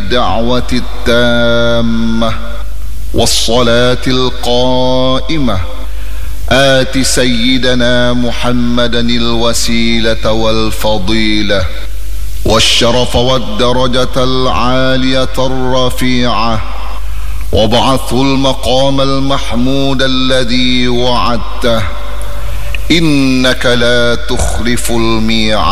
الدعوة التامة والصلاة القائمة آت سيدنا محمدا الوسيلة والفضيلة والشرف والدرجة العالية الرفيعة، وابعثه المقام المحمود الذي وعدته، إنك لا تخلف الميعاد.